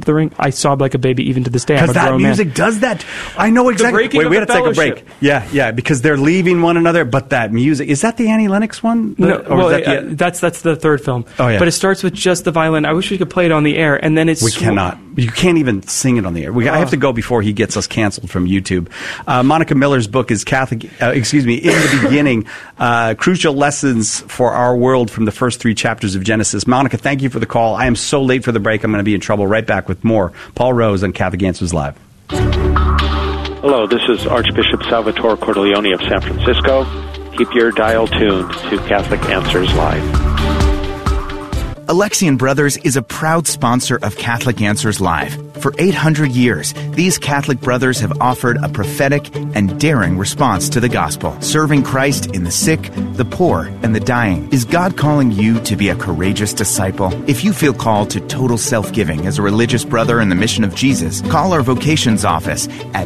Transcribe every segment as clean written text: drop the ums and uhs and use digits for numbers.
of the Ring, I sobbed like a baby even to this day. Because that music does that. I know exactly. Wait, we had to take a break. Yeah, because they're leaving one another, but that music, is that the Annie Lennox one? That's the third film. Oh, yeah. But it starts with just the violin. I wish we could play it on the air, and then it's... We cannot. You can't even sing it on the air. I have to go before he gets us canceled from YouTube. Monica Miller's book is In the Beginning, Crucial Lessons for Our World from the First 3 Chapters of Genesis. Monica, thank you for the call. I am so late for the break. I'm going to be in trouble. Right back with more. Paul Rose on Catholic Answers Live. Hello, this is Archbishop Salvatore Cordileone of San Francisco. Keep your dial tuned to Catholic Answers Live. Alexian Brothers is a proud sponsor of Catholic Answers Live. For 800 years, these Catholic brothers have offered a prophetic and daring response to the gospel, serving Christ in the sick, the poor, and the dying. Is God calling you to be a courageous disciple? If you feel called to total self-giving as a religious brother in the mission of Jesus, call our vocations office at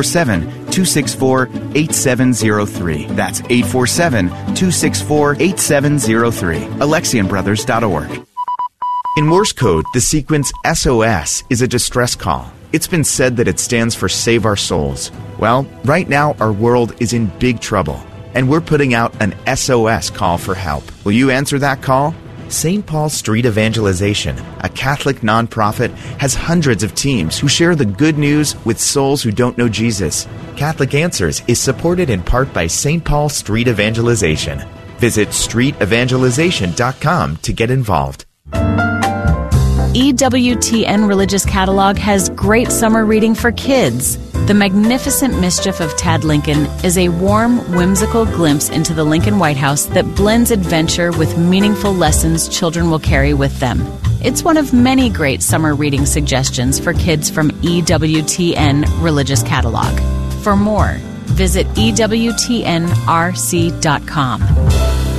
847-264-8703. That's 847-264-8703. AlexianBrothers.org. In Morse code, the sequence SOS is a distress call. It's been said that it stands for Save Our Souls. Well, right now our world is in big trouble, and we're putting out an SOS call for help. Will you answer that call? St. Paul Street Evangelization, a Catholic nonprofit, has hundreds of teams who share the good news with souls who don't know Jesus. Catholic Answers is supported in part by St. Paul Street Evangelization. Visit streetevangelization.com to get involved. EWTN Religious Catalog has great summer reading for kids. The Magnificent Mischief of Tad Lincoln is a warm, whimsical glimpse into the Lincoln White House that blends adventure with meaningful lessons children will carry with them. It's one of many great summer reading suggestions for kids from EWTN Religious Catalog. For more, visit EWTNRC.com.